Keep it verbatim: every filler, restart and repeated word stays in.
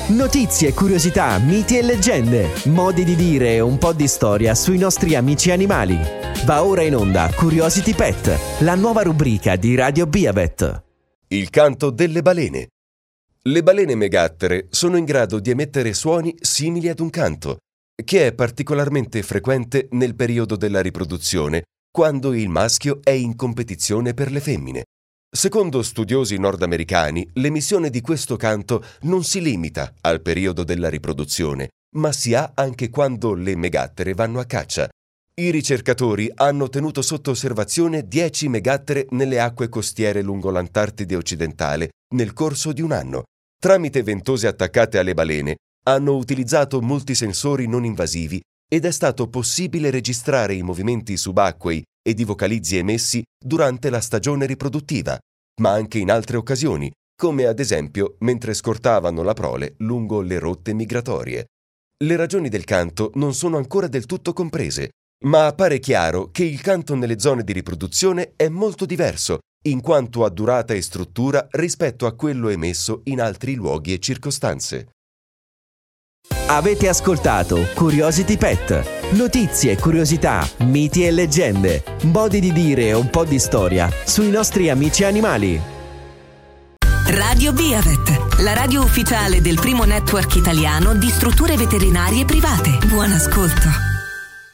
Notizie, curiosità, miti e leggende, modi di dire e un po' di storia sui nostri amici animali. Va ora in onda Curiosity Pet, la nuova rubrica di Radio Beavet. Il canto delle balene. Le balene megattere sono in grado di emettere suoni simili ad un canto, che è particolarmente frequente nel periodo della riproduzione, quando il maschio è in competizione per le femmine. Secondo studiosi nordamericani, l'emissione di questo canto non si limita al periodo della riproduzione, ma si ha anche quando le megattere vanno a caccia. I ricercatori hanno tenuto sotto osservazione dieci megattere nelle acque costiere lungo l'Antartide occidentale nel corso di un anno. Tramite ventose attaccate alle balene, hanno utilizzato molti sensori non invasivi ed è stato possibile registrare i movimenti subacquei ed i vocalizzi emessi durante la stagione riproduttiva, ma anche in altre occasioni, come ad esempio mentre scortavano la prole lungo le rotte migratorie. Le ragioni del canto non sono ancora del tutto comprese, ma appare chiaro che il canto nelle zone di riproduzione è molto diverso, in quanto a durata e struttura rispetto a quello emesso in altri luoghi e circostanze. Avete ascoltato Curiosity Pet. Notizie, curiosità, miti e leggende, modi di dire e un po' di storia sui nostri amici animali. Radio Beavet, la radio ufficiale del primo network italiano di strutture veterinarie private. Buon ascolto.